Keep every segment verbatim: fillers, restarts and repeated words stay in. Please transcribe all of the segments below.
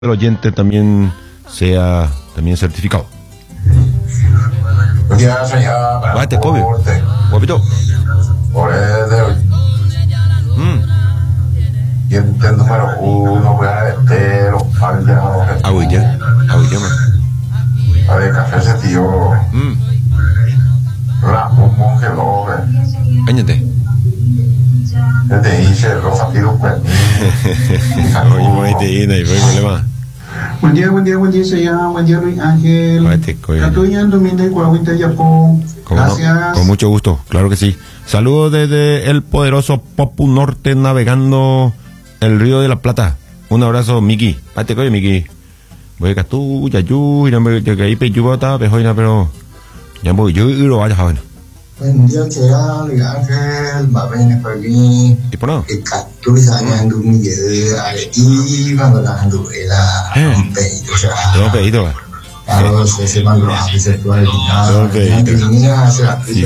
el oyente también sea también certificado. Ya, señor. Bate, Kobe. Guapito. Por el de hoy. Mm. Diente número uno, voy a meter los pares de la Aguilla. Aguilla, man. A ver, café ese tío. Mm. Ramón Monje Lobe. Áñate. Desde dice Rosa Tiro pues. Oye, no te y no hay problema. Buen día, buen día, buen día, señor. Buen día, Luis Ángel. Bate, Kobe. Catuña, Domingo, Coahuita, Japón. Gracias. No, con mucho gusto, claro que sí. Saludos desde el poderoso Popu Norte, navegando el Río de la Plata. Un abrazo, Miki. Pate, coye, Miki. Voy a Castú, Yayu, y no me llegué ahí, Peyubata, Pejoina, pero ya voy, yo y lo vaya, joven. Buen día, señor Luis Ángel. Va a venir por aquí. ¿Y por no? Que Catu y Sañando un día de y cuando la anduela. Un pedito, o sea. Tengo pedido, va. Claro, se se van los bisexuales. Don Pedrito. Sí,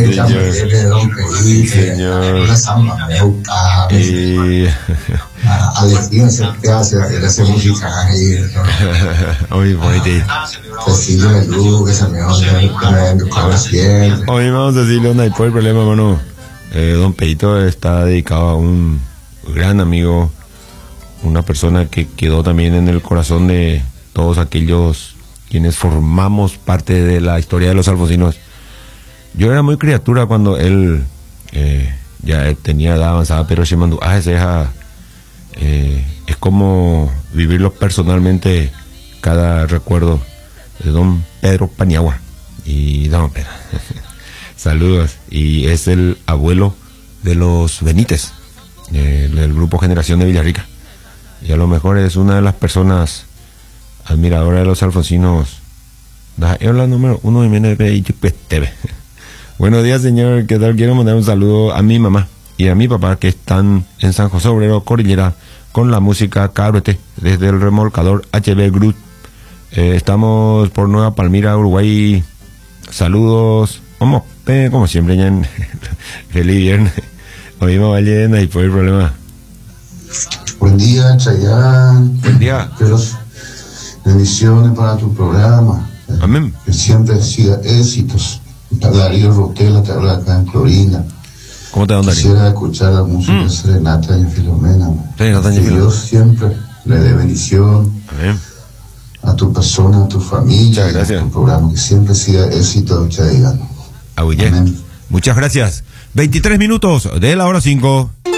Sí, señor. Una samba me gusta. Y... Alejandro se hace, él hace música ahí. Oye, bonito. Cecilio de Luz, que se me oye, con siempre. Oye, vamos a decirle, no hay por el problema, hermano. Eh, don Pedrito está dedicado a un gran amigo, una persona que quedó también en el corazón de todos aquellos quienes formamos parte de la historia de los alfonsinos. Yo era muy criatura cuando él eh, ya tenía edad avanzada, pero Shemandú, ah, ese deja, eh, es como vivirlo personalmente, cada recuerdo de don Pedro Paniagua y don Pedro. Saludos. Y es el abuelo de los Benítez, eh, del grupo Generación de Villarrica, y a lo mejor es una de las personas admiradora de los alfonsinos. Es la número uno de M N P y T V. Buenos días, señor. ¿Qué tal? Quiero mandar un saludo a mi mamá y a mi papá, que están en San José Obrero, Cordillera, con la música K B T desde el remolcador H B Group. Eh, estamos por Nueva Palmira, Uruguay. Saludos. Vamos, eh, como siempre, ya en feliz viernes. Hoy me va llena y por el problema. Buen día, Chayán. Buen día. Bendiciones para tu programa. Amén. Que siempre siga éxitos. Darío Rotela te habla acá en Florida. ¿Cómo te va, Darío? Quisiera escuchar la música Mm. de Serenata y Filomena. Serenata y Que Filomena. Dios siempre le dé bendición Amén. a tu persona, a tu familia. Muchas gracias. A tu programa. Que siempre siga éxito, Chayán. Aguillé. Amén. Muchas gracias. veintitrés minutos de la hora cinco.